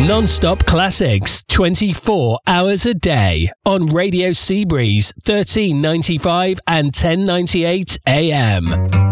Non-stop classics 24 hours a day on Radio Seabreeze 1395 and 1098 AM.